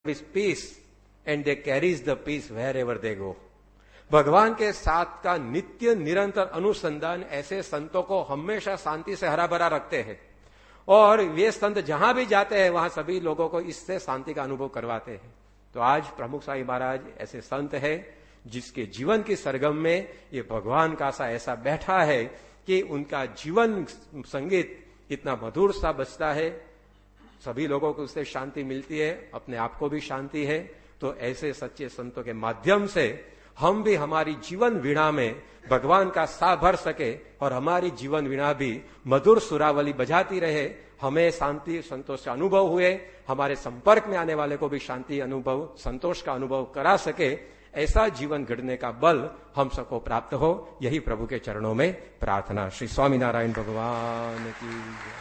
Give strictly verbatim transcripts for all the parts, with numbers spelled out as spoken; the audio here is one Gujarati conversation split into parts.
with peace and they carries the peace wherever they go. भगवान के साथ का नित्य निरंतर अनुसंधान ऐसे संतों को हमेशा शांति से हरा भरा रखते हैं और वे संत जहां भी जाते हैं वहां सभी लोगों को इससे शांति का अनुभव करवाते हैं। तो आज प्रमुख साईं महाराज ऐसे संत है जिसके जीवन की सरगम में ये भगवान का सा ऐसा बैठा है कि उनका जीवन संगीत इतना मधुर सा बजता है, सभी लोगों को उससे शांति मिलती है, अपने आप को भी शांति है। तो ऐसे सच्चे संतों के माध्यम से हम भी हमारी जीवन वीणा में भगवान का सा भर सके और हमारी जीवन वीणा भी मधुर सुरावली बजाती रहे, हमें शांति संतोष का अनुभव हुए, हमारे संपर्क में आने वाले को भी शांति अनुभव संतोष का अनुभव करा सके, ऐसा जीवन गढ़ने का बल हम सबको प्राप्त हो, यही प्रभु के चरणों में प्रार्थना। श्री स्वामीनारायण भगवान की जय।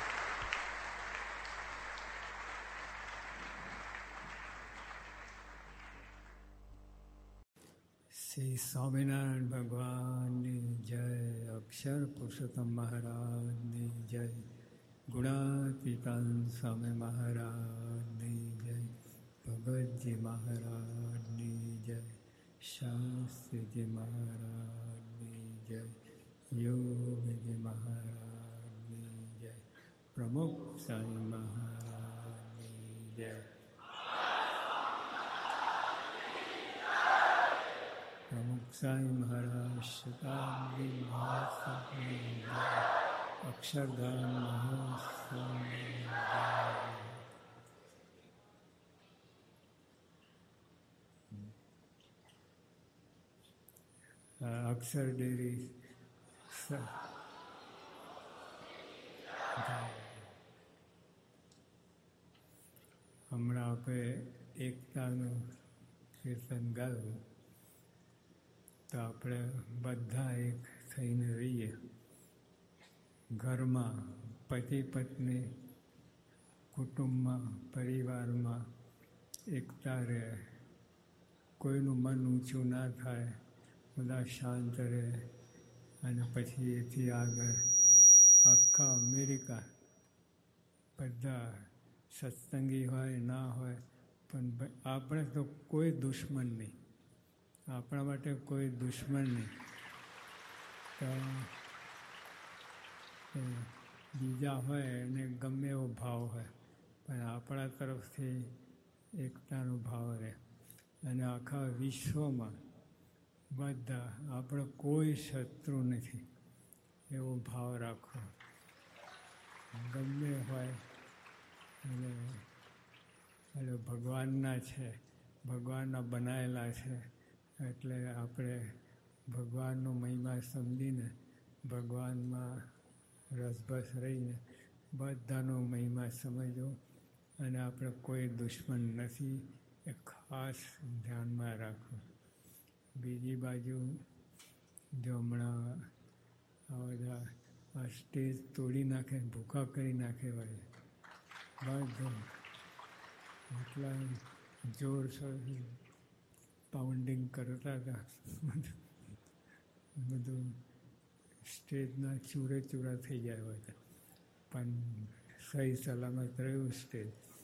श्री स्वामीनारायण भगवान जय। अक्षर पुरुषोत्तम महाराज जय। गुणातीतान स्वामी महाराज जय। भगत जी महाराज जय। शास्त्री जी महाराज जय। योग जी महाराज जय। प्रमुख साईं महाराज जय। प्रमुख साईं महाराज शताब्दी महोत्सव अक्षरधाम महोत्सव। अक्षर डेरी હમણાં આપણે એકતાનું કીર્તન ગાયું તો આપણે બધા એક થઈને રહીએ, ઘરમાં પતિ પત્ની કુટુંબમાં પરિવારમાં એકતા રહે, કોઈનું મન ઊંચું ના થાય, બધા શાંત રહે અને પછી એથી આગળ આખા અમેરિકા બધા સત્સંગી હોય ના હોય પણ આપણે તો કોઈ દુશ્મન નહીં, આપણા માટે કોઈ દુશ્મન નહીં, તો બીજા હોય એને ગમે એવો ભાવ હોય પણ આપણા તરફથી એકતાનો ભાવ રહે અને આખા વિશ્વમાં બધા આપણે કોઈ શત્રુ નથી એવો ભાવ રાખવો, ગમે હોય અને એટલે ભગવાનના છે, ભગવાનના બનાવેલા છે એટલે આપણે ભગવાનનો મહિમા સમજીને ભગવાનમાં રસભસ રહીને બધાનો મહિમા સમજવો અને આપણે કોઈ દુશ્મન નથી એ ખાસ ધ્યાનમાં રાખવું. બીજી બાજુ જો હમણાં આ બધા આ સ્ટેજ તોડી નાખે, ભૂખા કરી નાખે હોય બધું એટલા જોરશોરથી પાઉન્ડિંગ કરતા હતા, બધું સ્ટેજના ચૂરે ચૂરા થઈ ગયા હોય પણ સહી સલામત રહ્યું સ્ટેજ.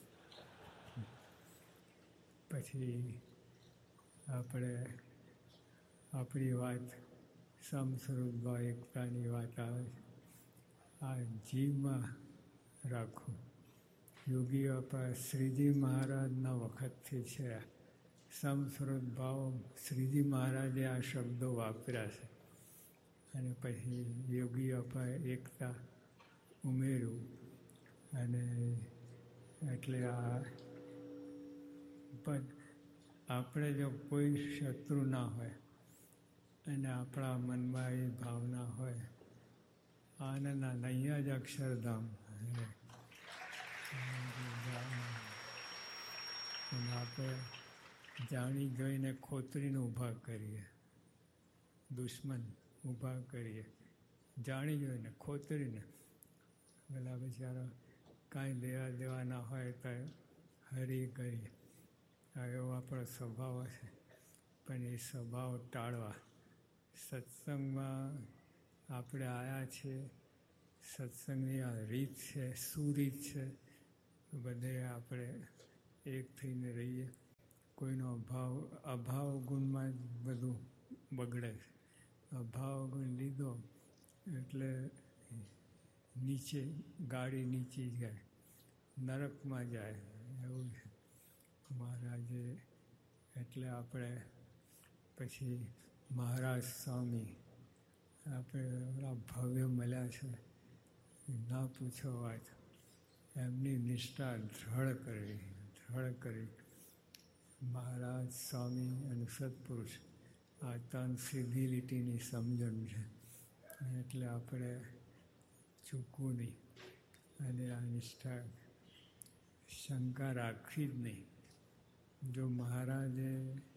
પછી આપણે આપણી વાત સમસ્વરૂપમાં એકતાની વાત આવે, આ જીવમાં રાખવું. યોગી બાપા શ્રીજી મહારાજના વખતથી છે, સમસ્વરૂપ ભાવ શ્રીજી મહારાજે આ શબ્દો વાપર્યા છે અને પછી યોગી બાપાએ એકતા ઉમેર્યું અને એટલે આ પણ આપણે જો કોઈ શત્રુ ના હોય અને આપણા મનમાં એ ભાવના હોય, આનંદ અહીંયા જ અક્ષરધામ અને આપણે જાણી જોઈને ખોતરીને ઊભા કરીએ, દુશ્મન ઊભા કરીએ, જાણી જોઈને ખોતરીને, પેલા બિચારા કાંઈ લેવા દેવા ના હોય તો હરી કરીએ, એવો આપણો સ્વભાવ છે પણ એ સ્વભાવ ટાળવા. સત્સંગમાં આપણે આવ્યા છીએ, સત્સંગની આ રીત છે, શું રીત છે, બધે આપણે એક થઈને રહીએ. કોઈનો અભાવ અભાવ ગુણમાં જ બધું બગડે છે. અભાવ ગુણ લીધો એટલે નીચે ગાડી નીચે જાય, નરકમાં જાય એવું છે મહારાજે. એટલે આપણે પછી મહારાજ સ્વામી આપણે ભવ્ય મળ્યા છે, ના પૂછો વાત. એમની નિષ્ઠા દ્રઢ કરી દ્રઢ કરી મહારાજ સ્વામી અને સત્પુરુષ આ ત્રણ સીધી લીટીની સમજણ છે. એટલે આપણે ચૂકવું નહીં અને આ નિષ્ઠા શંકા રાખવી જ નહીં. જો મહારાજે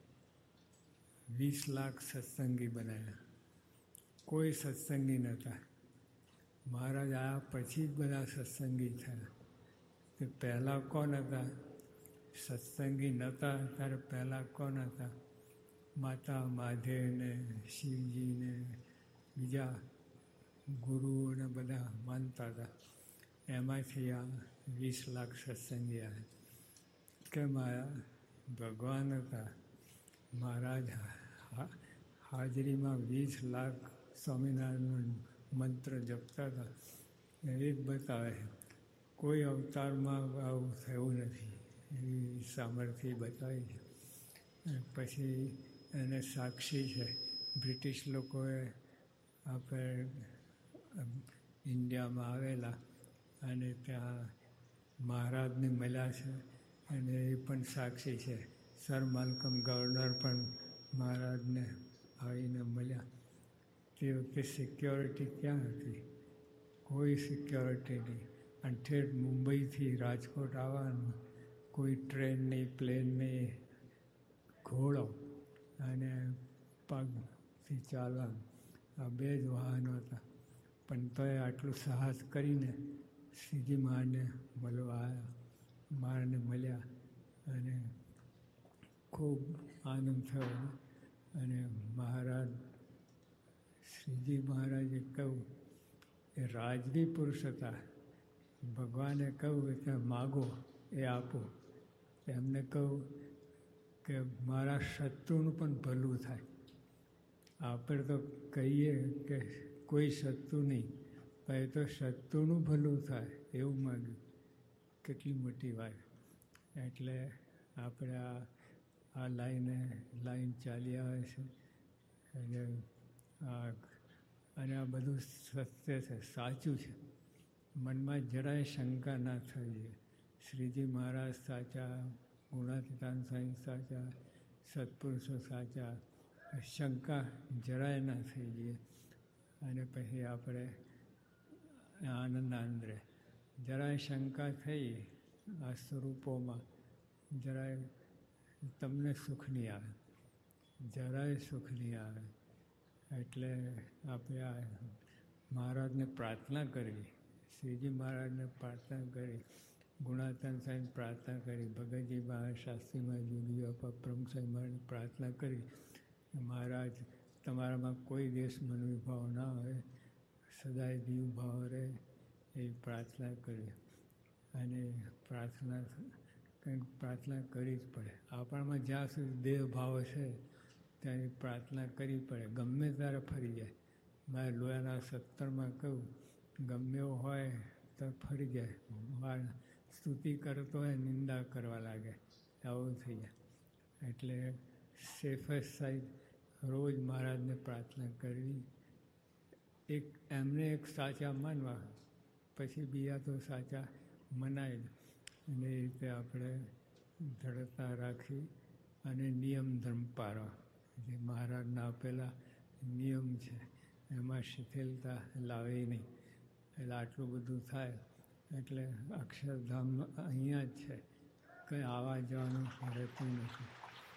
વીસ લાખ સત્સંગી બનાવ્યા, કોઈ સત્સંગી નહોતા. મહારાજ આવ્યા પછી જ બધા સત્સંગી થયા. તે પહેલાં કોણ હતા? સત્સંગી નહોતા ત્યારે પહેલાં કોણ હતા? માતા મહાદેવને, શિવજીને, બીજા ગુરુઓને બધા માનતા હતા. એમાંથી આ વીસ લાખ સત્સંગી આવ્યા. કેમ આવ્યા? ભગવાન હતા. મહારાજ હાજરીમાં વીસ લાખ સ્વામિનારાયણ મંત્ર જપતા હતા. એ જ બતાવે કોઈ અવતારમાં આવું થયું નથી, એવી સામર્થ્ય બતાવી છે. પછી એને સાક્ષી છે. બ્રિટિશ લોકોએ આપણે ઇન્ડિયામાં આવેલા અને ત્યાં મહારાજને મળ્યા છે અને એ પણ સાક્ષી છે. સર માલ્કમ ગવર્નર પણ મહારાજને આવીને મળ્યા. તે વખતે સિક્યોરિટી ક્યાં હતી? કોઈ સિક્યોરિટી નહીં. અને ઠેઠ મુંબઈથી રાજકોટ આવવાનું, કોઈ ટ્રેન નહીં, પ્લેન નહીં, ઘોડો અને પગથી ચાલવાનું, આ બે જ વાહનો હતા. પણ તોય આટલું સાહસ કરીને શ્રીજી મહારાજને મળવા આવ્યા, મહારાજને મળ્યા અને ખૂબ આનંદ થયો. અને મહારાજ શ્રીજી મહારાજે કહ્યું એ રાજવી પુરુષ હતા. ભગવાને કહ્યું કે માગો એ આપો. એમને કહ્યું કે મારા શત્રુનું પણ ભલું થાય. આપણે તો કહીએ કે કોઈ શત્રુ નહીં, પણ એ તો શત્રુનું ભલું થાય એવું માગ્યું. કેટલી મોટી વાત. એટલે આપણે આ આ લાઈને લાઈન ચાલી આવે છે અને આ અને આ બધું સત્ય છે, સાચું છે. મનમાં જરાય શંકા ના થવી જોઈએ. શ્રીજી મહારાજ સાચા, ગુણાતીતાન સ્વામી સાચા, સત્પુરુષો સાચા, શંકા જરાય ના થઈ જોઈએ. અને પછી આપણે આનંદ આંદ્રે જરાય શંકા થઈ આ સ્વરૂપોમાં જરાય તમને સુખ નહીં આવે, જરાય સુખ નહીં આવે. એટલે આપણે આ મહારાજને પ્રાર્થના કરવી, શ્રીજી મહારાજને પ્રાર્થના કરી, ગુણાતાન સાહેબ પ્રાર્થના કરી, ભગતજી મહારાજ, શાસ્ત્રીમાં જોગી બાપા, પ્રમુખ સાહેબ મહારાજને પ્રાર્થના કરી. મહારાજ તમારામાં કોઈ દેશ મનોભાવ ના હોય, સદાય દીવ ભાવ રહે એવી પ્રાર્થના કરી. અને પ્રાર્થના કંઈક પ્રાર્થના કરવી જ પડે. આપણામાં જ્યાં સુધી દેહ ભાવ છે ત્યાંની પ્રાર્થના કરવી પડે. ગમે ત્યારે ફરી જાય. મારે લોયાના સત્તરમાં કહ્યું ગમે એવું હોય તો ફરી જાય. મારે સ્તુતિ કરતો હોય નિંદા કરવા લાગે, આવું થઈ જાય. એટલે સેફેસ્ટ સાઈડ રોજ મહારાજને પ્રાર્થના કરવી. એક એમને એક સાચા માનવા, પછી બીજા તો સાચા મનાય જ. અને એ રીતે આપણે દ્રઢતા રાખી અને નિયમ ધર્મ પાળવા. જે મહારાજના આપેલા નિયમ છે એમાં શિથિલતા લાવી નહીં. એટલે આટલું બધું થાય. એટલે અક્ષરધામ અહીંયા જ છે, કંઈ આવવા જવાનું રહેતું નથી.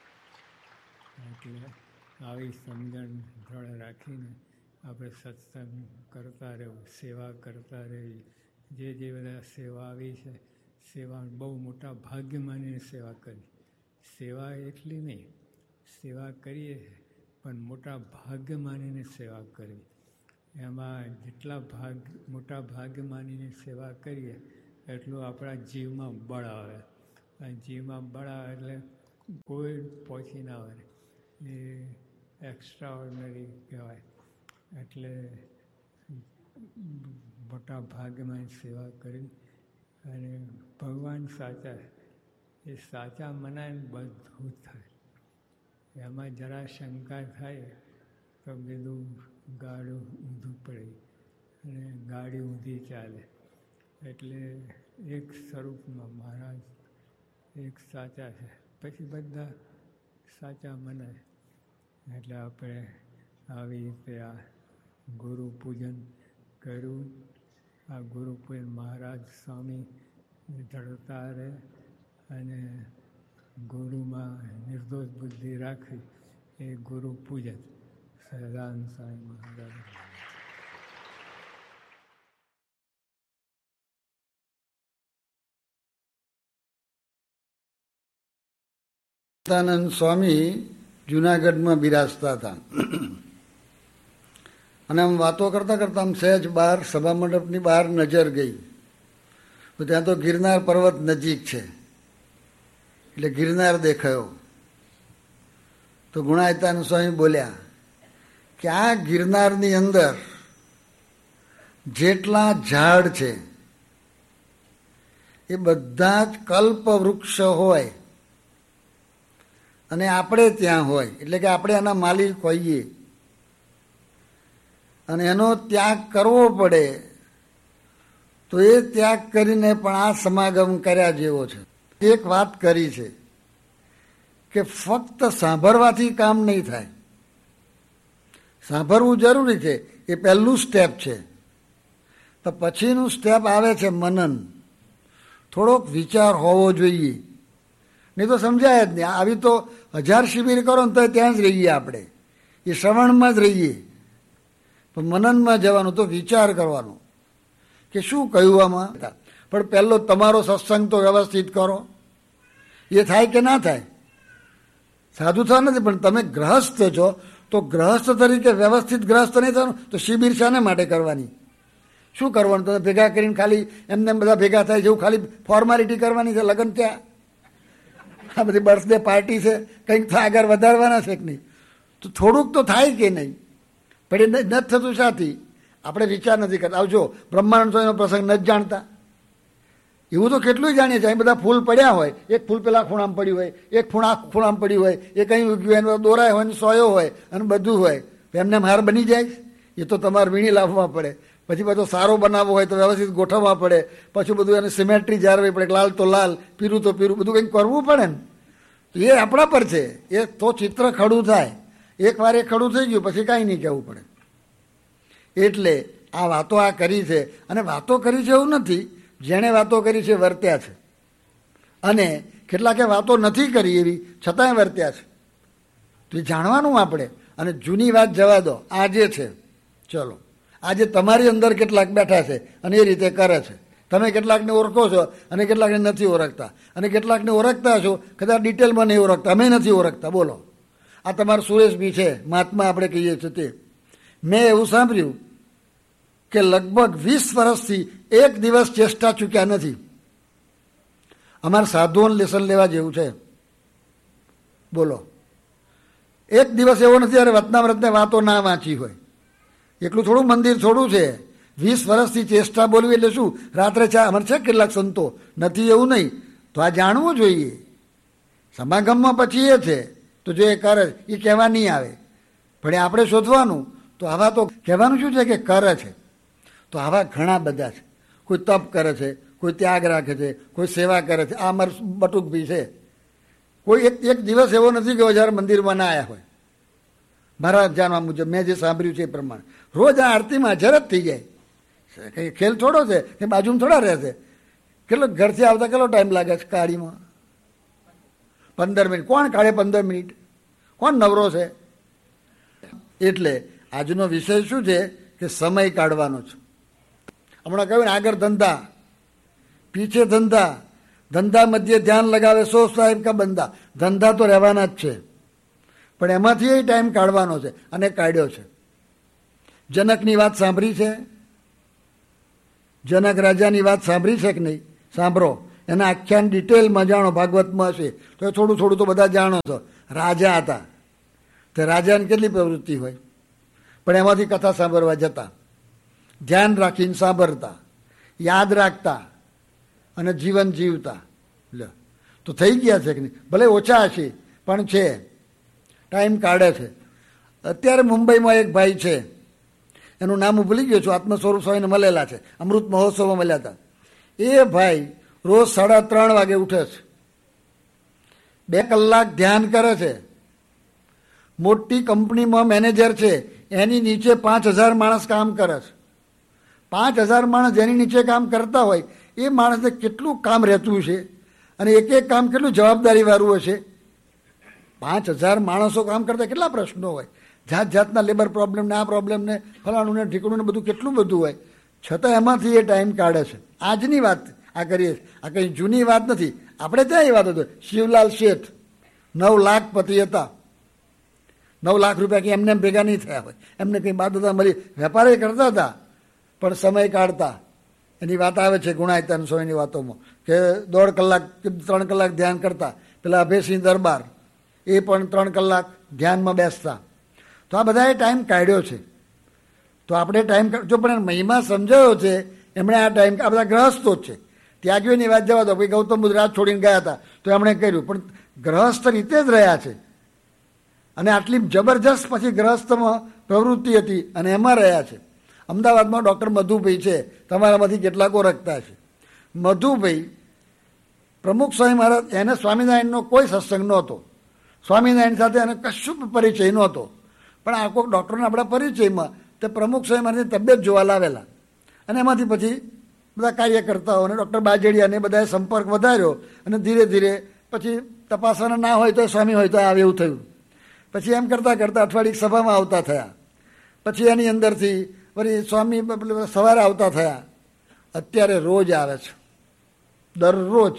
એટલે આવી સમજણ દ્રઢ રાખીને આપણે સત્સંગ કરતા રહેવું, સેવા કરતા રહેવી. જે જે બધા સેવા આવી છે, સેવા બહુ મોટા ભાગ્ય માનીને સેવા કરી. સેવા એટલી નહીં, સેવા કરીએ પણ મોટા ભાગ્ય માનીને સેવા કરવી. એમાં જેટલા ભાગ મોટા ભાગ્ય માનીને સેવા કરીએ એટલું આપણા જીવમાં બળ આવે. અને જીવમાં બળ આવે એટલે કોઈ પહોંચી ના વળે, એ એક્સ્ટ્રા ઓર્ડિનરી કહેવાય. એટલે મોટા ભાગમાં સેવા કરી અને ભગવાન સાચા, એ સાચા મનાય બધું થાય. એમાં જરા શંકા થાય તો બધું ગાડું ઊંધું પડે અને ગાડી ઊંધી ચાલે. એટલે એક સ્વરૂપમાં મહારાજ એક સાચા છે, પછી બધા સાચા મનાય. એટલે આપણે આવી રીતે આ ગુરુ પૂજન કર્યું. આ ગુરુ પૂજન મહારાજ સ્વામી ધડતા રહે અને ગુરુમાં નિર્દોષ બુદ્ધિ રાખી, એ ગુરુ પૂજન સહજાનંદ સ્વામી મહારાજ. સહજાનંદ સ્વામી જુનાગઢમાં બિરાજતા હતા અને આમ વાતો કરતા કરતા આમ સહેજ બહાર સભા મંડપની બહાર નજર ગઈ તો ત્યાં તો ગિરનાર પર્વત નજીક છે, એટલે ગિરનાર દેખાયો. તો ગુણાયતાનંદ સ્વામી બોલ્યા કે આ ગિરનારની અંદર જેટલા ઝાડ છે એ બધા જ કલ્પ વૃક્ષ હોય અને આપણે ત્યાં હોય, એટલે કે આપણે એના માલિક હોઈએ અને એનો ત્યાગ કરવો પડે તો એ ત્યાગ કરીને પણ આ સમાગમ કર્યા જેવો છે. એક વાત કરી છે કે ફક્ત સાંભળવાથી કામ નહીં થાય, સાંભળવું જરૂરી છે, એ પહેલું સ્ટેપ છે. તો પછીનું સ્ટેપ આવે છે મનન. થોડોક વિચાર હોવો જોઈએ, નહીં તો સમજાય જ નહીં. આવી તો હજાર શિબિર કરો ને તો ત્યાં જ રહીએ, આપણે એ શ્રવણમાં જ રહીએ. પણ મનનમાં જવાનું, તો વિચાર કરવાનો કે શું કહ્યું આમાં. પણ પહેલો તમારો સત્સંગ તો વ્યવસ્થિત કરો, એ થાય કે ના થાય. સાધુ થવા નથી, પણ તમે ગ્રહસ્થ છો તો ગ્રહસ્થ તરીકે વ્યવસ્થિત ગ્રહસ્થ નહીં થવાનું તો શિબિર શાને માટે કરવાની? શું કરવાનું? તમે ભેગા કરીને ખાલી એમને બધા ભેગા થાય જેવું ખાલી ફોર્માલિટી કરવાની છે. લગ્ન ત્યાં આ બધી બર્થડે પાર્ટી છે, કંઈક તો આગળ વધારવાના છે કે નહીં? તો થોડુંક તો થાય કે નહીં? પણ એ નથી થતું શાથી? આપણે વિચાર નથી કરતા. આવજો બ્રહ્માનંદ સ્વામીનો પ્રસંગ નથી જાણતા? એવું તો કેટલું જાણીએ છીએ. અહીં બધા ફૂલ પડ્યા હોય, એક ફૂલ પેલા ખૂણામાં પડ્યું હોય, એક ખૂણા ખૂણામાં પડ્યું હોય, એ કંઈ ઉગ્યું એનો દોરાય હોય ને સોયો હોય અને બધું હોય. એમને હાર બની જાય? એ તો તમારે વીણી લાવવા પડે. પછી બધો સારો બનાવવો હોય તો વ્યવસ્થિત ગોઠવવા પડે. પછી બધું એને સિમેટ્રી જાળવવી પડે. લાલ તો લાલ, પીરું તો પીરું, બધું કંઈક કરવું પડે ને. તો એ આપણા પર છે. એ તો ચિત્ર ખડું થાય. એક વાર એ ખડું થઈ ગયું પછી કાંઈ નહીં કહેવું પડે. એટલે આ વાતો આ કરી છે, અને વાતો કરી છે એવું નથી, જેણે વાતો કરી છે વર્ત્યા છે, અને કેટલાકે વાતો નથી કરી એવી છતાંય વર્ત્યા છે. તો એ જાણવાનું આપણે. અને જૂની વાત જવા દો, આજે છે. ચલો, આજે તમારી અંદર કેટલાક બેઠા છે અને એ રીતે કરે છે. તમે કેટલાકને ઓળખો છો અને કેટલાકને નથી ઓળખતા, અને કેટલાકને ઓળખતા છો કદાચ ડિટેલમાં નહીં ઓળખતા, અમે નથી ઓળખતા. બોલો, આ તમારું સુરેશભાઈ છે, મહાત્મા આપણે કહીએ છીએ તે. મેં એવું સાંભળ્યું કે લગભગ વીસ વર્ષથી એક દિવસ ચેષ્ટા ચૂક્યા નથી. અમારે સાધુઓને લેસન લેવા જેવું છે. બોલો, એક દિવસ એવો નથી અરે વતનાવ્રતને વાતો ના વાંચી હોય. એટલું થોડું મંદિર થોડું છે. વીસ વર્ષથી ચેષ્ટા બોલવી એટલે શું? રાત્રે ચા અમારે છે કેટલાક સંતો, નથી એવું નહીં. તો આ જાણવું જોઈએ. સમાગમમાં પછી એ છે તો જો એ કરે એ કહેવા નહીં આવે, પણ આપણે શોધવાનું. તો આવા તો કહેવાનું શું છે કે કરે છે. તો આવા ઘણા બધા છે. કોઈ તપ કરે છે, કોઈ ત્યાગ રાખે છે, કોઈ સેવા કરે છે. આ અમારું બટુકભાઈ છે. કોઈ એક એક દિવસ એવો નથી કે હજાર મંદિરમાં ના આવ્યા હોય. મારા જાણવા મુજબ મેં જે સાંભળ્યું છે એ પ્રમાણે રોજ આ આરતીમાં હાજર જ થઈ જાય. કંઈ ખેલ થોડો છે કે બાજુમાં થોડા રહેશે. કેટલો ઘરથી આવતા કેટલો ટાઈમ લાગે છે કાળીમાં? પંદર મિનિટ. કોણ કાઢે પંદર મિનિટ? કોણ નવરો છે? એટલે આજનો વિષય શું છે કે સમય કાઢવાનો છે. હમણાં કહ્યું ને, આગળ ધંધા, પીછે ધંધા, ધંધા મધ્ય ધ્યાન લગાવે સો સાહેબ કા બંધા. ધંધા તો રહેવાના જ છે, પણ એમાંથી એ ટાઈમ કાઢવાનો છે, અને કાઢ્યો છે. જનકની વાત સાંભળી છે? જનક રાજાની વાત સાંભળી છે કે નહીં? સાંભળો. એના આખ્યાન ડિટેલમાં જાણો, ભાગવતમાં હશે તો એ થોડું થોડું તો બધા જાણો છો. રાજા હતા, તે રાજાને કેટલી પ્રવૃત્તિ હોય, પણ એમાંથી કથા સાંભળવા જતા, ધ્યાન રાખીને સાંભળતા, યાદ રાખતા અને જીવન જીવતા. લે તો થઈ ગયા છે કે નહીં? ભલે ઓછા હશે પણ છે, ટાઈમ કાઢે છે. અત્યારે મુંબઈમાં એક ભાઈ છે, એનું નામ હું ભૂલી ગયો છું, આત્મ સ્વરૂપ સ્વામીને મળેલા છે, અમૃત મહોત્સવમાં મળ્યા હતા. એ ભાઈ રોજ સાડા ત્રણ વાગે ઉઠે છે, બે કલાક ધ્યાન કરે છે. મોટી કંપનીમાં મેનેજર છે, એની નીચે પાંચ હજાર માણસ કામ કરે છે. પાંચ હજાર માણસ જેની નીચે કામ કરતા હોય એ માણસને કેટલું કામ રહેતું છે અને એક એક કામ કેટલું જવાબદારી વાળું હશે. પાંચ હજાર માણસો કામ કરતા કેટલા પ્રશ્નો હોય, જાત જાતના લેબર પ્રોબ્લેમ ને આ પ્રોબ્લેમ ને ફલાણું ને ઠીકણું ને બધું કેટલું બધું હોય, છતાં એમાંથી એ ટાઈમ કાઢે છે. આજની વાત આ કરીએ, આ કંઈ જૂની વાત નથી. આપણે ત્યાં એ વાત હતો, શિવલાલ શેઠ નવ લાખ પતિ હતા. નવ લાખ રૂપિયા કંઈ એમને ભેગા નહીં થયા હોય, એમને કંઈ બાદ હતા મળી, વેપાર કરતા હતા પણ સમય કાઢતા. એની વાત આવે છે ગુણાયતન સ્વામીની વાતોમાં કે દોઢ કલાક કે ત્રણ કલાક ધ્યાન કરતા. પેલા અભયસિંહ દરબાર એ પણ ત્રણ કલાક ધ્યાનમાં બેસતા. તો આ બધાએ ટાઈમ કાઢ્યો છે. તો આપણે ટાઈમ જો પણ મહિમા સમજાયો છે એમણે આ ટાઈમ, આ બધા ગ્રહસ્થો જ છે. ત્યાગીઓની વાત જવા દો, ભાઈ ગૌતમ બુદ્ધ રાજ છોડીને ગયા હતા તો એમણે કર્યું, પણ ગ્રહસ્થ રીતે જ રહ્યા છે. અને આટલી જબરજસ્ત પછી ગ્રહસ્થમાં પ્રવૃત્તિ હતી અને એમાં રહ્યા છે. અમદાવાદમાં ડૉક્ટર મધુભાઈ છે, તમારામાંથી કેટલાક ઓળખતા છે. મધુભાઈ પ્રમુખ સ્વામી મહારાજ, એને સ્વામિનારાયણનો કોઈ સત્સંગ નહોતો, સ્વામિનારાયણ સાથે એને કશું પરિચય નહોતો, પણ આ કોઈ ડૉક્ટરના આપણા પરિચયમાં તે પ્રમુખ સ્વામી મહારાજની તબિયત જોવા લાવેલા અને એમાંથી પછી બધા કાર્યકર્તાઓ અને ડૉક્ટર બાજડિયાને બધાએ સંપર્ક વધાર્યો અને ધીરે ધીરે પછી તપાસવાના ના હોય તો સ્વામી હોય તો આવે એવું થયું. પછી એમ કરતાં કરતાં અઠવાડિયે સભામાં આવતા થયા. પછી એની અંદરથી વળી સ્વામી સવારે આવતા થયા. અત્યારે રોજ આવે છે, દરરોજ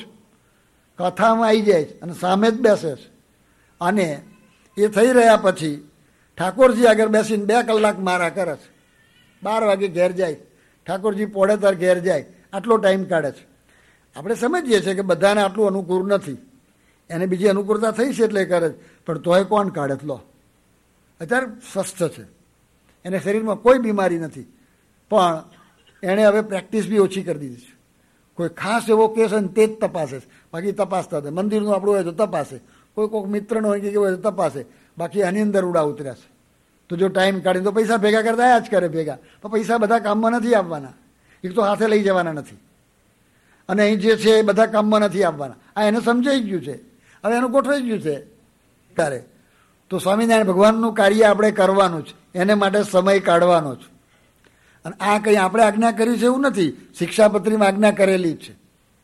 કથામાં આવી જાય છે અને સામે જ બેસે છે. અને એ થઈ રહ્યા પછી ઠાકોરજી આગળ બેસીને બે કલાક મારા કરે છે. બાર વાગે ઘેર જાય, ઠાકોરજી પોળે તાર ઘેર જાય, આટલો ટાઈમ કાઢે છે. આપણે સમજીએ છીએ કે બધાને આટલું અનુકૂળ નથી, એને બીજી અનુકૂળતા થઈ છે એટલે કરે છે, પણ તોય કોણ કાઢે? લો અત્યારે સ્વસ્થ છે, એને શરીરમાં કોઈ બીમારી નથી, પણ એણે હવે પ્રેક્ટિસ બી ઓછી કરી દીધી છે. કોઈ ખાસ એવો કેસ હોય ને તે જ તપાસે, બાકી તપાસતા હતા. મંદિરનું આપણું હોય તો તપાસે, કોઈ કોઈક મિત્રનો હોય કે કેવું હોય તો તપાસે, બાકી આની અંદર ઉડા ઉતર્યા છે. તો જો ટાઈમ કાઢીને તો પૈસા ભેગા કરતા આયા જ કરે ભેગા, પણ પૈસા બધા કામમાં નથી આવવાના, એક તો હાથે લઈ જવાના નથી, અને અહીં જે છે એ બધા કામમાં નથી આવવાના. આ એને સમજાઈ ગયું છે, હવે એનું ગોઠવાઈ ગયું છે. ત્યારે તો સ્વામિનારાયણ ભગવાનનું કાર્ય આપણે કરવાનું છે, એને માટે સમય કાઢવાનો છે. અને આ કંઈ આપણે આજ્ઞા કરી છે એવું નથી, શિક્ષાપત્રીમાં આજ્ઞા કરેલી જ છે.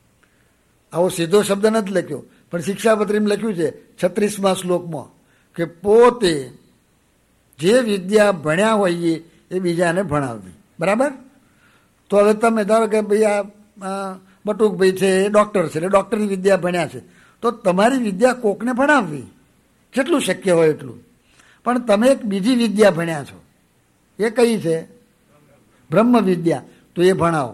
આવો સીધો શબ્દ નથી લખ્યો, પણ શિક્ષાપત્રીમાં લખ્યું છે છત્રીસમા શ્લોકમાં કે પોતે જે વિદ્યા ભણ્યા હોઈએ એ બીજાને ભણાવવી. બરાબર? તો હવે તમે ધારો કે ભાઈ આ બટુકભાઈ છે એ ડૉક્ટર છે, એટલે ડૉક્ટરની વિદ્યા ભણ્યા છે, તો તમારી વિદ્યા કોકને ભણાવવી જેટલું શક્ય હોય એટલું. પણ તમે એક બીજી વિદ્યા ભણ્યા છો, એ કઈ છે? બ્રહ્મ વિદ્યા. તો એ ભણાવો,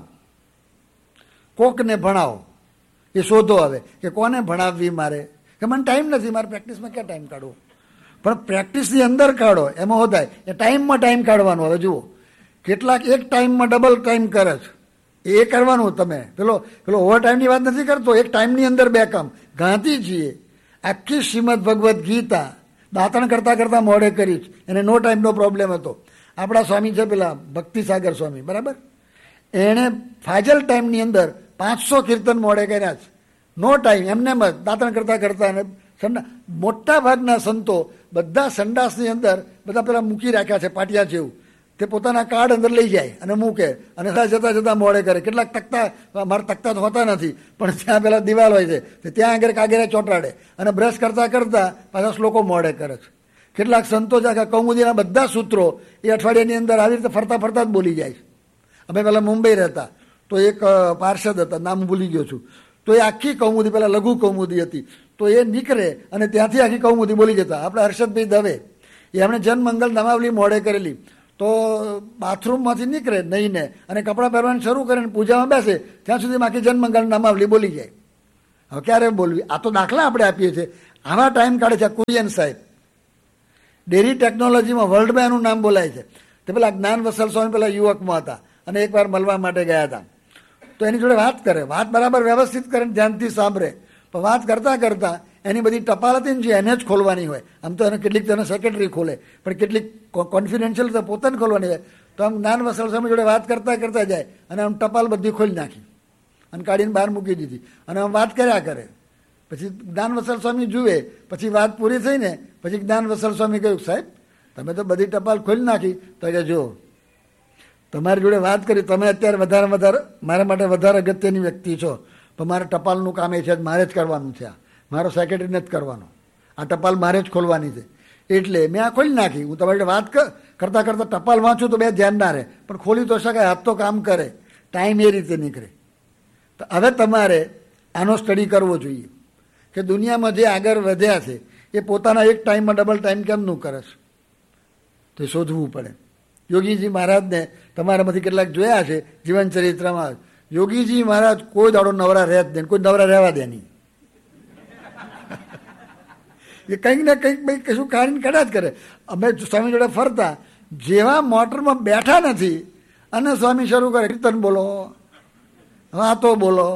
કોકને ભણાવો. એ શોધો હવે કે કોને ભણાવવી મારે, કે મને ટાઈમ નથી, મારે પ્રેક્ટિસમાં ક્યાં ટાઈમ કાઢવો? પણ પ્રેક્ટિસની અંદર કાઢો, એમાં શું થાય? એ ટાઈમમાં ટાઈમ કાઢવાનો. હવે જુઓ, કેટલાક એક ટાઈમમાં ડબલ ટાઈમ કરે છે, એ કરવાનું. તમે પેલો પેલો ઓવર ટાઈમની વાત નથી કરતો, એક ટાઈમની અંદર બે કામ. ગાંધીજીએ આખી શ્રીમદ ભગવદ્ ગીતા દાંતણ કરતાં કરતાં મોડે કરી છે, એને નો ટાઈમનો પ્રોબ્લેમ હતો. આપણા સ્વામી છે પેલા ભક્તિસાગર સ્વામી, બરાબર, એણે ફાજલ ટાઈમની અંદર પાંચસો કીર્તન મોડે કર્યા છે, નો ટાઈમ, એમને દાંતણ કરતાં કરતાં. અને સંડા મોટા ભાગના સંતો બધા સંડાસની અંદર બધા પેલા મૂકી રાખ્યા છે પાટિયા જેવું, તે પોતાના કાર્ડ અંદર લઈ જાય અને મૂકે અને જતા જતા મોડે કરે. કેટલાક તકતા, મારા તકતા તો હોતા નથી, પણ ત્યાં પેલા દિવાલ હોય છે, ત્યાં આગળ કાગરે ચોંટાડે અને બ્રશ કરતા કરતા પાછા શ્લોકો મોડે કરે છે. કેટલાક સંતો છે કે કૌમુદીના બધા સૂત્રો એ અઠવાડિયાની અંદર આવી રીતે ફરતા ફરતા જ બોલી જાય છે. અમે પહેલાં મુંબઈ રહેતા તો એક પાર્ષદ હતા, નામ ભૂલી ગયો છું, તો એ આખી કૌમુદી, પહેલાં લઘુ કૌમુદી હતી, તો એ નીકળે અને ત્યાંથી આખી કૌમુદી બોલી જતા. આપણે હર્ષદભાઈ દવે, એ એમણે જનમંગલ નામાવલી મોડે કરેલી, તો બાથરૂમમાંથી નીકળે નહીંને અને કપડાં પહેરવાનું શરૂ કરે અને પૂજામાં બેસે ત્યાં સુધી આખી જનમંગલ નામાવલી બોલી જાય. હવે ક્યારે બોલવી? આ તો દાખલા આપણે આપીએ છીએ. આવા ટાઈમ કાઢે છે કુરિયન સાહેબ. ડેરી ટેકનોલોજીમાં વર્લ્ડમાં એનું નામ બોલાય છે. તે પેલા જ્ઞાન વસલ સ્વામી પેલા યુવકમાં હતા અને એકવાર મળવા માટે ગયા હતા. તો એની જોડે વાત કરે, વાત બરાબર વ્યવસ્થિત કરે, ધ્યાનથી સાંભળે. પણ વાત કરતાં કરતાં એની બધી ટપાલ હતી ને જે એને જ ખોલવાની હોય. આમ તો એને કેટલીક તેને સેક્રેટરી ખોલે, પણ કેટલીક કોન્ફિડેન્શિયલ તો પોતાને ખોલવાની હોય. તો આમ જ્ઞાન વસલ સ્વામી જોડે વાત કરતાં કરતાં જાય અને આમ ટપાલ બધી ખોલી નાખી અને કાઢીને બહાર મૂકી દીધી અને આમ વાત કર્યા કરે. પછી જ્ઞાન વસલ સ્વામી જુએ, પછી વાત પૂરી થઈ ને પછી જ્ઞાન વસલ સ્વામી કહ્યું, સાહેબ તમે તો બધી ટપાલ ખોલી નાખી. તો કે જો તમારી જોડે વાત કરી, તમે અત્યારે વધારે વધારે મારા માટે વધારે અગત્યની વ્યક્તિ છો, પણ મારે ટપાલનું કામ એ છે મારે જ કરવાનું છે. આ મારો સેક્રેટરીને જ કરવાનો, આ ટપાલ મારે જ ખોલવાની છે. એટલે મેં આ ખોલી નાખી. હું તમારી જોડે વાત કરતાં કરતાં ટપાલ વાંચું તો બે ધ્યાન ના રહે, પણ ખોલી તો શકાય, હાથ તો કામ કરે, ટાઈમ એ રીતે નીકળે. તો હવે તમારે આનો સ્ટડી કરવો જોઈએ કે દુનિયામાં જે આગળ વધ્યા છે એ પોતાના એક ટાઈમમાં ડબલ ટાઈમ કેમનું કરે છે, તો એ શોધવું પડે. યોગીજી મહારાજને તમારામાંથી કેટલાક જોયા છે જીવન ચરિત્રમાં. યોગીજી મહારાજ કોઈ દાડો નવરા રહે જ નહીં, કોઈ નવરા રહેવા દે નહીં. એ કંઈક ને કંઈક ભાઈ કશું કાઢીને કાઢ્યા જ કરે. અમે સ્વામી જોડે ફરતા જેવા મોટરમાં બેઠા નથી અને સ્વામી શરૂ કરે, કીર્તન બોલો, વાતો બોલો,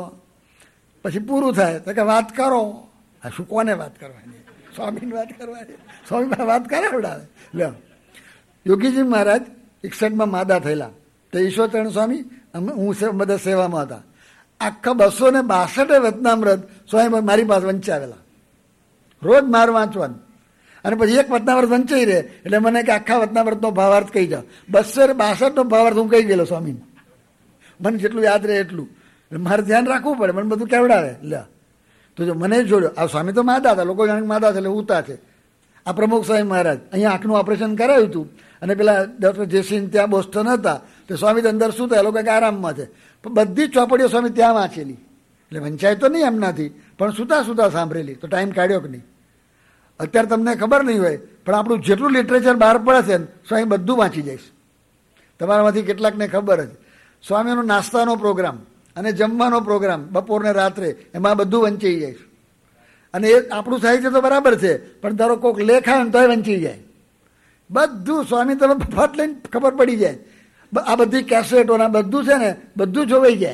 પછી પૂરું થાય તો કે વાત કરો. આ શું કોને વાત કરવાની? સ્વામીની વાત કરવાની. સ્વામી વાત કરાવડાવે. લે યોગીજી મહારાજ એકસઠમાં માદા થયેલા તો ઈશ્વરચરણ સ્વામી હું બધા સેવામાં હતા. આખા બસો ને બાસઠે વચનામૃત સ્વામી મારી પાસે વંચાવેલા, રોજ માર વાંચવાનું. અને પછી એક વચનામૃત વંચાઈ રહે એટલે મને કે આખા વચનામૃતનો ભાવાર્થ કહી જાઓ. બસો ને બાસઠનો ભાવાર્થ હું કહી ગયેલો સ્વામીને, મને જેટલું યાદ રહે એટલું. મારે ધ્યાન રાખવું પડે, મને બધું કેવડાવે. લે તો જો મને જોડ્યો, આ સ્વામી તો માદા હતા, લોકો જાણે માદા છે એટલે ઉતા છે. આ પ્રમુખ સ્વામી મહારાજ અહીંયા આંખનું ઓપરેશન કરાવ્યું હતું અને પેલા ડૉક્ટર જેસિન ત્યાં બોસ્ટન હતા તો સ્વામી અંદર શું થાય, લોકો કે આરામમાં છે. પણ બધી જ ચોપડીઓ સ્વામી ત્યાં વાંચેલી, એટલે વંચાય તો નહીં એમનાથી, પણ સુતા સુતા સાંભળેલી. તો ટાઈમ કાઢ્યો કે નહીં? અત્યારે તમને ખબર નહીં હોય પણ આપણું જેટલું લિટરેચર બહાર પડે છે સ્વામી બધું વાંચી જઈશ. તમારામાંથી કેટલાકને ખબર જ. સ્વામીનો નાસ્તાનો પ્રોગ્રામ અને જમવાનો પ્રોગ્રામ બપોરને રાત્રે એમાં બધું વંચાઈ જાય. અને એ આપણું સાહિત્ય તો બરાબર છે પણ ધારો કોઈક લેખ આવે ને તોય વંચાઈ જાય. બધું સ્વામી તમે ફટ લઈને ખબર પડી જાય. આ બધી કેસેટો આ બધું છે ને બધું જોવાઈ જાય.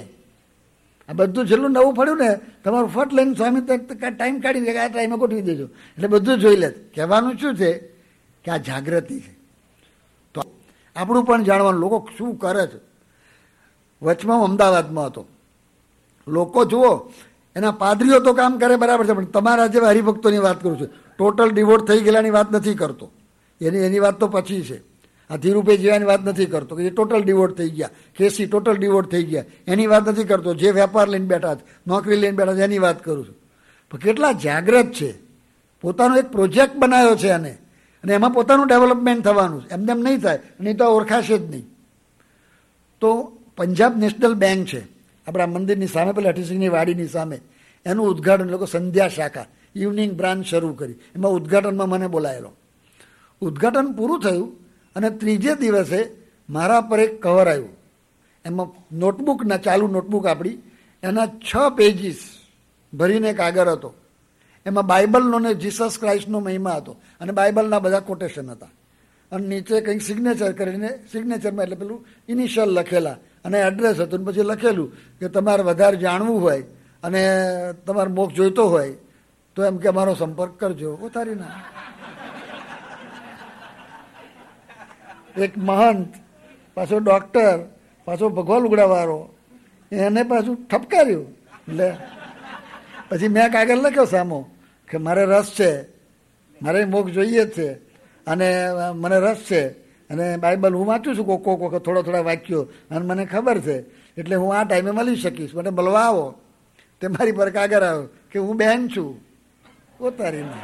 આ બધું જેટલું નવું પડ્યું ને તમારું ફટ લઈને સ્વામી ટાઈમ કાઢી દે, આ ટાઈમે ગોઠવી દેજો એટલે બધું જોઈ લે. કહેવાનું શું છે કે આ જાગૃતિ છે. તો આપણું પણ જાણવાનું લોકો શું કરે છે. વચમાં અમદાવાદમાં હતો, લોકો જુઓ એના પાદરીઓ તો કામ કરે બરાબર છે પણ તમારા જેવા હરિભક્તોની વાત કરું છું. ટોટલ ડિવોટ થઈ ગયેલાની વાત નથી કરતો, એની એની વાત તો પછી છે. આ ધીરુભાઈ જેવાની વાત નથી કરતો કે એ ટોટલ ડિવોટ થઈ ગયા, કેસી ટોટલ ડિવોટ થઈ ગયા, એની વાત નથી કરતો. જે વેપાર લઈને બેઠા છે, નોકરી લઈને બેઠા છે એની વાત કરું છું. પણ કેટલા જાગૃત છે, પોતાનો એક પ્રોજેક્ટ બનાવ્યો છે અને અને એમાં પોતાનું ડેવલપમેન્ટ થવાનું છે. એમને એમ નહીં થાય, નહીં તો ઓળખાશે જ નહીં. તો પંજાબ નેશનલ બેંક છે આપણા મંદિરની સામે, પેલા અઠીસિંહની વાડીની સામે, એનું ઉદ્ઘાટન લોકો સંધ્યા શાખા ઇવનિંગ બ્રાન્ચ શરૂ કરી. એમાં ઉદ્ઘાટનમાં મને બોલાયેલો. ઉદ્ઘાટન પૂરું થયું અને ત્રીજે દિવસે મારા પર એક કવર આવ્યું. એમાં નોટબુકના ચાલુ નોટબુક આપણી એના છ પેજીસ ભરીને કાગળ હતો. એમાં બાઇબલનો ને જીસસ ક્રાઇસ્ટનો મહિમા હતો અને બાઇબલના બધા કોટેશન હતા. અને નીચે કંઈક સિગ્નેચર કરીને, સિગ્નેચરમાં એટલે પેલું ઇનિશિયલ લખેલા અને એડ્રેસ હતું. પછી લખેલું કે તમારે વધારે જાણવું હોય અને તમારો મોક્ષ જોઈતો હોય તો એમ કે અમારો સંપર્ક કરજો. ઉતારી ના એક મહંત, પાછો ડૉક્ટર, પાછો ભગવા લુગડાવાળો, એને પાછું ઠપકાર્યું. એટલે પછી મેં કાગળ લખ્યો સામો કે મારે રસ છે, મારે મોક્ષ જોઈએ જ છે અને મને રસ છે અને બાઇબલ હું વાંચું છું કોક કોક વખત થોડા થોડા વાક્યો અને મને ખબર છે એટલે હું આ ટાઈમે મળી શકીશ, મને મળવા આવો. તે મારી પર કાગળ આવ્યો કે હું બહેન છું. ઉતારી ના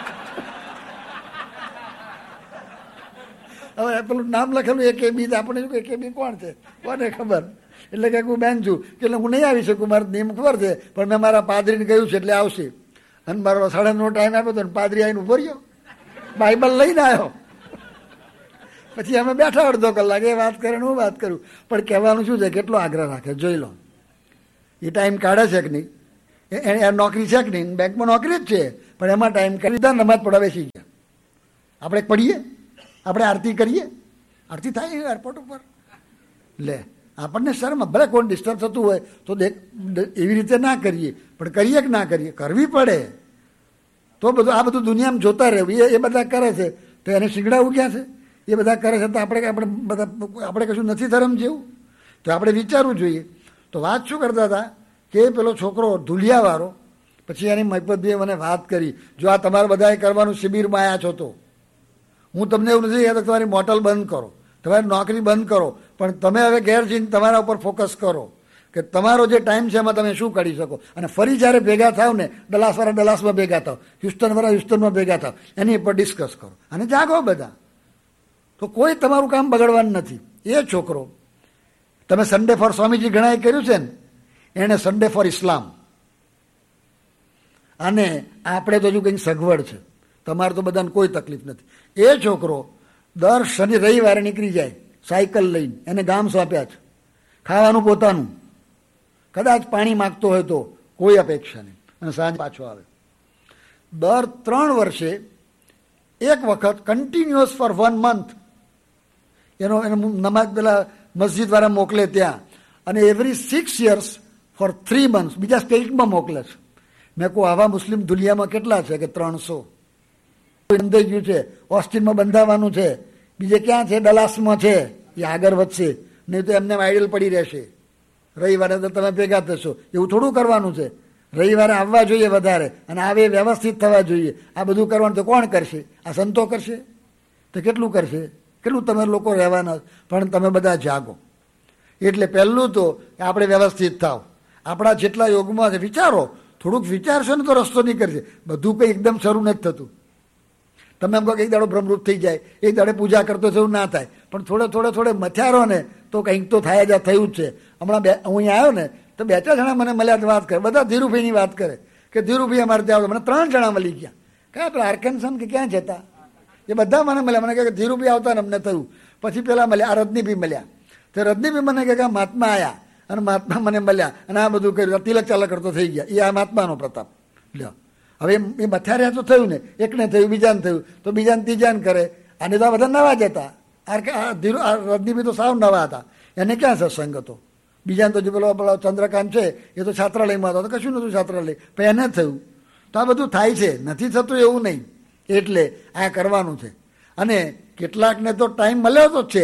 હવે પેલું નામ લખેલું એ કે બી, આપણે શું કે બી કોણ છે કોને ખબર. એટલે કે હું બેન છું એટલે હું નહીં આવી શકું, મારો નિયમ ખબર છે પણ મેં મારા પાદરીને કહ્યું છે એટલે આવશે. અને મારો સાડા નવ ટાઈમ આપ્યો હતો ને પાદરી આવીને ઉભો રહ્યો, બાઇબલ લઈને આવ્યો. પછી અમે બેઠા અડધો કલાક એ વાત કરે ને હું વાત કરું. પણ કહેવાનું શું છે, કેટલો આગ્રહ રાખે જોઈ લો. એ ટાઈમ કાઢે છે કે નહીં એ નોકરી છે કે નહીં, બેંકમાં નોકરી જ છે, પણ એમાં ટાઈમ કરી દીધા, નમાજ પઢાવે છે. આપણે પડીએ, આપણે આરતી કરીએ, આરતી થાય એરપોર્ટ ઉપર લે, આપણને શરમ, ભલે કોણ ડિસ્ટર્બ થતું હોય તો એવી રીતે ના કરીએ, પણ કરીએ કે ના કરીએ, કરવી પડે. તો બધું આ બધું દુનિયામાં જોતા રહેવું, એ એ બધા કરે છે તો એને શીગડાવું ક્યાં છે? એ બધા કરે છે તો આપણે આપણે બધા આપણે કશું નથી ધર્મ જેવું? તો આપણે વિચારવું જોઈએ. તો વાત શું કરતા હતા કે પેલો છોકરો ધુલિયાવાળો, પછી એની મહિપતભાઈએ મને વાત કરી, જો આ તમારે બધાએ કરવાનું શિબિરમાં આવ્યા છો તો હું તમને એવું નથી કહેતો તમારી મોટલ બંધ કરો, તમારી નોકરી બંધ કરો, પણ તમે હવે ઘેર જઈને તમારા ઉપર ફોકસ કરો કે તમારો જે ટાઈમ છે એમાં તમે શું કરી શકો. અને ફરી જ્યારે ભેગા થાવ ને, ડલાસવાળા ડલાસમાં ભેગા થાવ, હ્યુસ્ટનવાળા હ્યુસ્ટનમાં ભેગા થાવ, એની ઉપર ડિસ્કસ કરો અને જાગો બધા. તો કોઈ તમારું કામ બગડવાનું નથી. એ છોકરો, તમે સન્ડે ફોર સ્વામીજી ઘણાએ કર્યું છે ને, એણે સન્ડે ફોર ઇસ્લામ. અને આપણે તો હજુ કંઈક સગવડ છે, તમારે તો બધાને કોઈ તકલીફ નથી. એ છોકરો દર શનિ રવિવારે નીકળી જાય સાયકલ લઈને, એને ગામ સોંપ્યા છે, ખાવાનું પોતાનું, કદાચ પાણી માગતો હોય તો કોઈ અપેક્ષા નહીં, અને સાંજ પાછો આવે. દર ત્રણ વર્ષે એક વખત કન્ટિન્યુઅસ ફોર વન મંથ એનો એનો નમાજ પેલા મસ્જિદ વાળા મોકલે ત્યાં, અને every six years four three months બીજા સ્ટેટમાં મોકલે છે. મેં કહું આવા મુસ્લિમ દુનિયામાં કેટલા છે? કે ત્રણસો. બંધાઈ ગયું છે, ઓસ્ટિનમાં બંધાવાનું છે, બીજે ક્યાં છે? ડલાસમાં છે. એ આગળ વધશે, નહીં તો એમને આઈડલ પડી રહેશે. રવિવારે તો તમે ભેગા થશો, એવું થોડું કરવાનું છે. રવિવારે આવવા જોઈએ વધારે, અને આવે વ્યવસ્થિત થવા જોઈએ. આ બધું કરવાનું તો કોણ કરશે? આ સંતો કરશે? તો કેટલું કરશે? કેટલું તમે લોકો રહેવાના? પણ તમે બધા જાગો. એટલે પહેલું તો આપણે વ્યવસ્થિત થાવ. આપણા જેટલા યોગમાં છે વિચારો, થોડુંક વિચારશો ને તો રસ્તો નીકળશે. બધું કંઈ એકદમ શરૂ નથી થતું. તમે એમ કહો કે એક દાડો ભ્રમરૂપ થઈ જાય, એક દાડે પૂજા કરતો એવું ના થાય, પણ થોડે થોડે થોડે મથ્યારો ને તો કંઈક તો થાય જ થયું જ છે. હમણાં બે હું અહીંયા આવ્યો ને તો બે ચાર જણા મને મળ્યા વાત કરે, બધા ધીરુભાઈની વાત કરે કે ધીરુભાઈ અમારે ત્યાં આવતો. મને ત્રણ જણા મળી ગયા. કયા પેલા આર્કન્સન કે ક્યાં જતા, એ બધા મને મળ્યા. મને કહે કે ધીરુભાઈ આવતા ને અમને થયું. પછી પેલા મળ્યા, આ રજનીભાઈ મળ્યા. તો રજનીભાઈ મને કહે કે મહાત્મા આવ્યા અને મહાત્મા મને મળ્યા અને આ બધું કર્યું, તિલક ચાલક કરતો થઈ ગયા. એ આ મહાત્માનો પ્રતાપ લ્યો. હવે એ મથાર્યા તો થયું ને, એકને થયું, બીજાને થયું, તો બીજાને ત્રીજાને કરે. આને તો આ બધા નવા જ હતા. ધીરુ રજનીભાઈ તો સાવ નવા હતા, એને ક્યાં સત્સંગ હતો. બીજાને તો જે પેલો પેલો ચંદ્રકાંત છે એ તો છાત્રાલયમાં હતો, તો કશું નહોતું છાત્રાલય, પણ એને થયું. તો આ બધું થાય છે, નથી થતું એવું નહીં. એટલે આ કરવાનું છે. અને કેટલાકને તો ટાઈમ મળ્યો તો છે,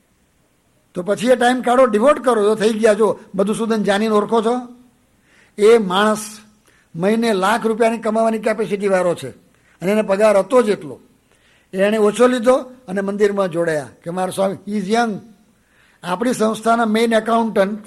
તો પછી એ ટાઈમ કાઢો, ડિવોટ કરો. તો થઈ ગયા. જો મધુસૂદન જાનીને ઓળખો છો? એ માણસ મહિને લાખ રૂપિયાની કમાવાની કેપેસિટી વાળો છે, અને એને પગાર હતો જ એટલો. એણે ઓછો લીધો અને મંદિરમાં જોડાયા કે મારા સ્વામી ઇઝ યંગ. આપણી સંસ્થાના main accountant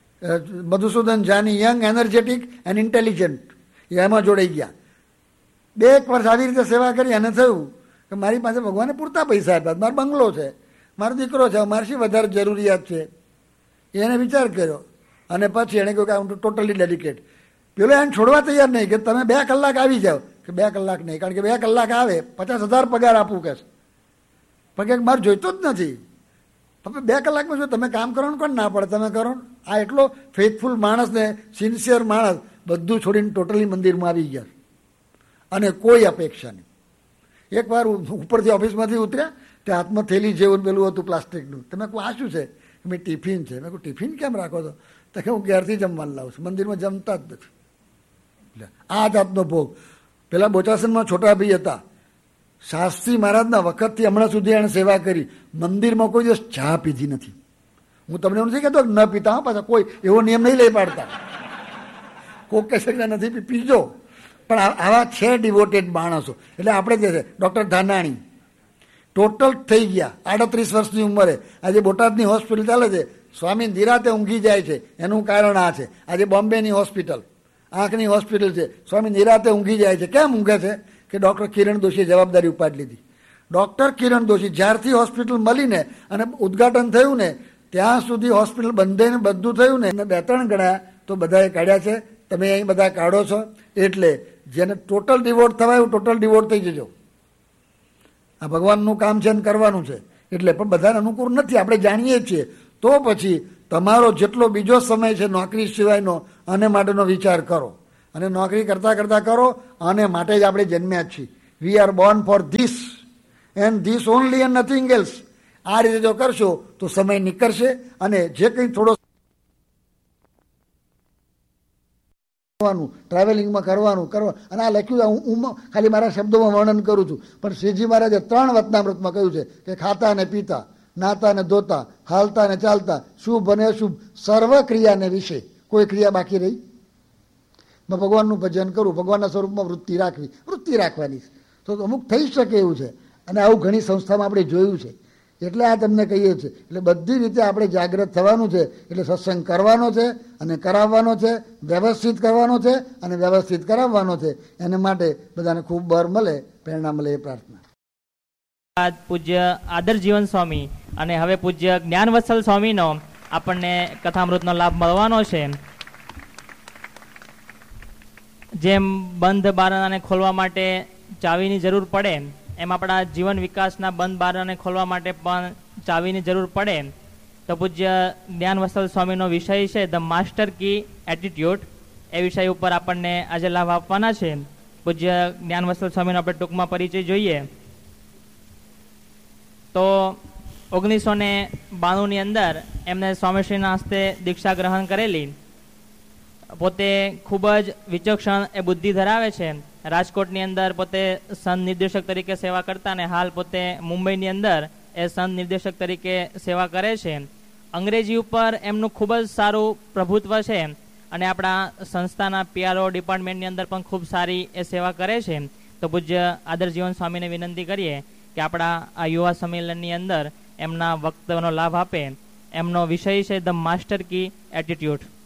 Madhusudan Jani, young, energetic and intelligent, એમાં જોડાઈ ગયા. બે એક વર્ષ આવી રીતે સેવા કરી. એને થયું કે મારી પાસે ભગવાને પૂરતા પૈસા આપ્યા, મારો બંગલો છે, મારો દીકરો છે, મારે શી વધારે જરૂરિયાત છે. એને વિચાર કર્યો અને પછી એણે કહ્યું કે આમ ટોટલી ડેડિકેટ. પેલો એને છોડવા તૈયાર નહીં કે તમે બે કલાક આવી જાઓ. કે બે કલાક નહીં, કારણ કે બે કલાક આવે પચાસ હજાર પગાર આપવું કે પણ કે મારે જોઈતો જ નથી. બે કલાકમાં જો તમે કામ કરો ને કોણ ના પડે, તમે કરો. આ એટલો ફેથફુલ માણસ ને સિન્સિયર માણસ બધું છોડીને ટોટલી મંદિરમાં આવી ગયા, અને કોઈ અપેક્ષા નહીં. એકવાર ઉપરથી ઓફિસમાંથી ઉતર્યા, તે હાથમાં થેલી જેવું પેલું હતું પ્લાસ્ટિકનું. તમે કહું આ શું છે? મેં ટિફિન છે. મેં કહું ટિફિન કેમ રાખો છો? તો કે હું ઘેરથી જમવાનું લાવું છું, મંદિરમાં જમતા જ નથી. આ જાતનો ભોગ. પેલા બોચાસનમાં છોટાભાઈ હતા, શાસ્ત્રી મહારાજના વખતથી હમણાં સુધી એણે સેવા કરી. મંદિરમાં કોઈ દિવસ ચા પીધી નથી. હું તમને એવું નથી કહેતો ન પીતા, હા, પાછા કોઈ એવો નિયમ નહીં લઈ પાડતા. કોક કહે છે નથી પીજો, પણ આવા છે ડિવોટેડ માણસો. એટલે આપણે જે છે ડૉક્ટર ધાનાણી ટોટલ થઈ ગયા આડત્રીસ વર્ષની ઉંમરે. આજે બોટાદની હોસ્પિટલ ચાલે છે, સ્વામી નિરાતે ઊંઘી જાય છે. એનું કારણ આ છે. આજે બોમ્બેની હોસ્પિટલ, આંખની હોસ્પિટલ છે, સ્વામી નિરાતે ઊંઘી જાય છે. કેમ ઊંઘે છે? કે ડૉક્ટર કિરણ દોશીએ જવાબદારી ઉપાડી લીધી. ડૉક્ટર કિરણ દોશી જ્યારથી હોસ્પિટલ મળીને અને ઉદ્ઘાટન થયું ને ત્યાં સુધી હોસ્પિટલ બંધે ને બધું થયું ને બે ત્રણ ગણા તો બધાએ કાઢ્યા છે. તમે અહીં બધા કાઢો છો. એટલે જેને ટોટલ ડિવોટ થવાય એવું ટોટલ ડિવોટ થઈ જજો. આ ભગવાનનું કામ છે ને કરવાનું છે. એટલે પણ બધાને અનુકૂળ નથી, આપણે જાણીએ છીએ. તો પછી તમારો જેટલો બીજો સમય છે નોકરી સિવાયનો, આને માટેનો વિચાર કરો અને નોકરી કરતાં કરતાં કરો. આને માટે જ આપણે જન્મ્યા જ છીએ. We are Born for this and this only and nothing else. આ રીતે જો કરશો તો સમય નીકળશે અને જે કંઈ થોડો ટ્રાવેલિંગમાં કરવાનું કરવા. અને આ લખ્યું હું ખાલી મારા શબ્દોમાં વર્ણન કરું છું, પણ શ્રીજી મહારાજે ત્રણ વચનામૃતમાં કહ્યું છે કે ખાતા અને પીતા, નાતા અને ધોતા, હાલતા અને ચાલતા, શુભ અને અશુભ સર્વ ક્રિયાને વિશે કોઈ ક્રિયા બાકી રહી? ભગવાનનું ભજન કરવું, ભગવાનના સ્વરૂપમાં વૃત્તિ રાખવી, વૃત્તિ રાખવાની તો અમુક થઈ શકે એવું છે. અને આવું ઘણી સંસ્થામાં આપણે જોયું છે. એટલે આ તમને કહીએ છીએ. એટલે બધી રીતે આપણે જાગૃત થવાનું છે. એટલે સત્સંગ કરવાનો છે અને કરાવવાનો છે, વ્યવસ્થિત કરવાનો છે અને વ્યવસ્થિત કરાવવાનો છે. એના માટે બધાને ખૂબ બળ મળે, પ્રેરણા મળે એ પ્રાર્થના. પૂજ્ય આદર્શ જીવન સ્વામી અને હવે પૂજ્ય જ્ઞાનવત્સલ સ્વામીનો આપણને કથામૃતનો લાભ મળવાનો છે. જેમ બંધ બારણાને ખોલવા માટે ચાવીની જરૂર પડે એમ આપણા જીવન વિકાસના બંધ બારણાને ખોલવા માટે પણ ચાવીની જરૂર પડે. તો પૂજ્ય જ્ઞાનવત્સલ સ્વામીનો વિષય છે ધ માસ્ટર કી એટીટ્યુડ. એ વિષય ઉપર આપણને આજે લાભ આપવાના છે. પૂજ્ય જ્ઞાનવત્સલ સ્વામીનો આપણે ટૂંકમાં પરિચય જોઈએ તો ઓગણીસો ને બાણુંની અંદર એમને સ્વામીશ્રીના હસ્તે દીક્ષા ગ્રહણ કરેલી. પોતે ખૂબ જ વિચક્ષણ એ બુદ્ધિ ધરાવે છે. રાજકોટની અંદર પોતે સંત નિર્દેશક તરીકે સેવા કરતા અને હાલ પોતે મુંબઈની અંદર એ સંત નિર્દેશક તરીકે સેવા કરે છે. અંગ્રેજી ઉપર એમનું ખૂબ જ સારું પ્રભુત્વ છે અને આપણા સંસ્થાના પીઆરઓ ડિપાર્ટમેન્ટની અંદર પણ ખૂબ સારી એ સેવા કરે છે. તો પૂજ્ય આદર્શ જીવન સ્વામીને વિનંતી કરીએ કે આપણા આ યુવા સંમેલનની અંદર એમના વક્તવ્યનો લાભ આપે. એમનો વિષય છે ધ માસ્ટર કી એટીટ્યુડ.